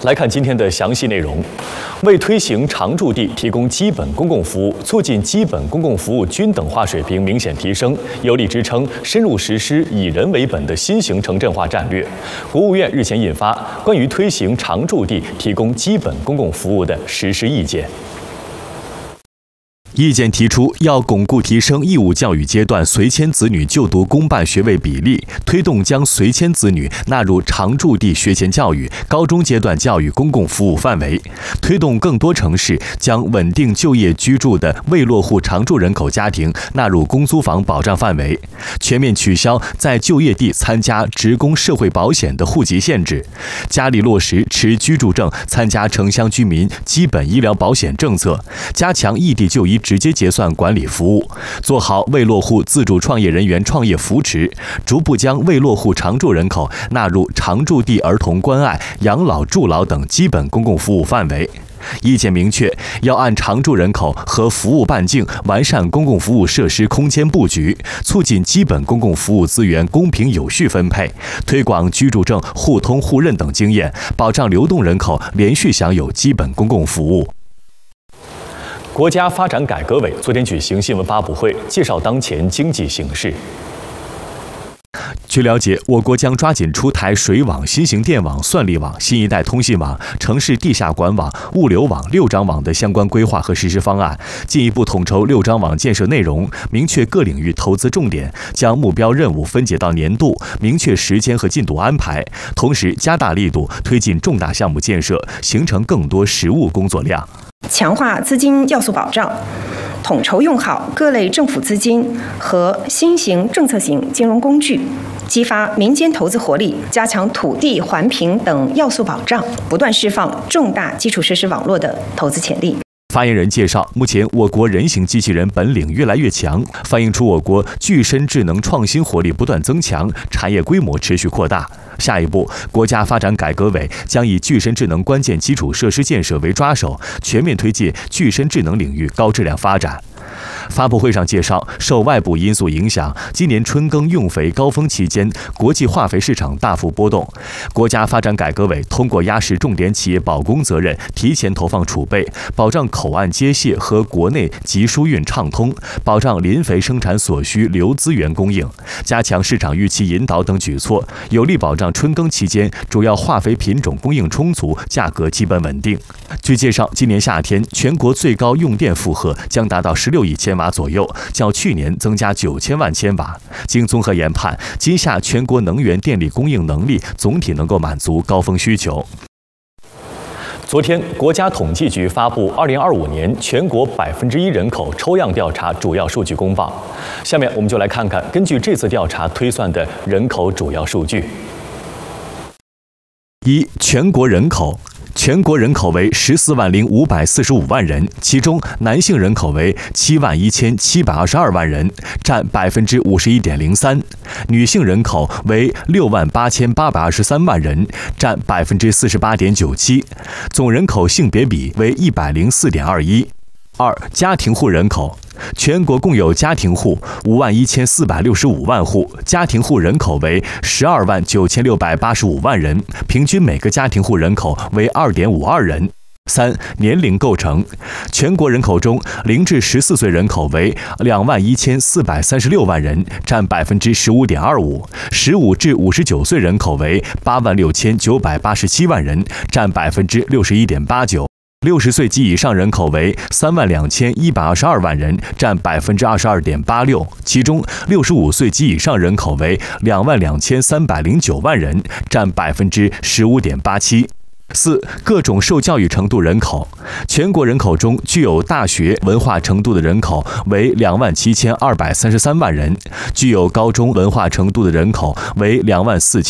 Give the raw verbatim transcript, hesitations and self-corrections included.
来看今天的详细内容。为推行常住地提供基本公共服务，促进基本公共服务均等化水平明显提升，有力支撑深入实施以人为本的新型城镇化战略，国务院日前印发《关于推行常住地提供基本公共服务的实施意见》。 意见提出，要巩固提升义务教育阶段随迁子女就读公办学位比例，推动将随迁子女纳入常住地学前教育、高中阶段教育公共服务范围，推动更多城市将稳定就业居住的未落户常住人口家庭纳入公租房保障范围，全面取消在就业地参加职工社会保险的户籍限制，加力落实持居住证参加城乡居民基本医疗保险政策，加强异地就医 直接结算管理服务，做好未落户自主创业人员创业扶持，逐步将未落户常住人口纳入常住地儿童关爱、养老、助老等基本公共服务范围。 意见明确，要按常住人口和服务半径，完善公共服务设施空间布局，促进基本公共服务资源公平有序分配，推广居住证互通互认等经验，保障流动人口连续享有基本公共服务。 国家发展改革委昨天举行新闻发布会，介绍当前经济形势。据了解，我国将抓紧出台水网、新型电网、算力网、新一代通信网、城市地下管网、物流网六张网的相关规划和实施方案，进一步统筹六张网建设内容，明确各领域投资重点，将目标任务分解到年度，明确时间和进度安排，同时加大力度推进重大项目建设，形成更多实务工作量。 强化资金要素保障，统筹用好各类政府资金和新型政策型金融工具，激发民间投资活力，加强土地环评等要素保障，不断释放重大基础设施网络的投资潜力。 发言人介绍，目前我国人形机器人本领越来越强，反映出我国具身智能创新活力不断增强，产业规模持续扩大。下一步，国家发展改革委将以具身智能关键基础设施建设为抓手，全面推进具身智能领域高质量发展。 发布会上介绍，受外部因素影响，今年春耕用肥高峰期间，国际化肥市场大幅波动。国家发展改革委通过压实重点企业保供责任，提前投放储备，保障口岸接卸和国内集输运畅通，保障磷肥生产所需流资源供应，加强市场预期引导等举措，有力保障春耕期间主要化肥品种供应充足，价格基本稳定。据介绍，今年夏天全国最高用电负荷将达到十六亿千瓦左右，较去年增加九千万千瓦。经综合研判，今夏全国能源电力供应能力总体能够满足高峰需求。昨天，国家统计局发布二零二五年全国百分之一人口抽样调查主要数据公报。下面我们就来看看根据这次调查推算的人口主要数据。一、全国人口。 全国人口为十四万零五百四十五万人，其中男性人口为七万一千七百二十二万人，占百分之五十一点零三；女性人口为六万八千八百二十三万人，占百分之四十八点九七。总人口性别比为一百零四点二一。二、家庭户人口。 全国共有家庭户五万一千四百六十五万户，家庭户人口为十二万九千六百八十五万人，平均每个家庭户人口为二点五二人。三、年龄构成，全国人口中零至十四岁人口为两万一千四百三十六万人，占百分之十五点二五；十五至五十九岁人口为八万六千九百八十七万人，占百分之六十一点八九。 六十岁及以上人口为三万两千一百二十二万人，占百分之二十二点八六。其中，六十五岁及以上人口为两万两千三百零九万人，占百分之十五点八七。四、各种受教育程度人口，全国人口中具有大学文化程度的人口为两万七千二百三十三万人，具有高中文化程度的人口为两万四千。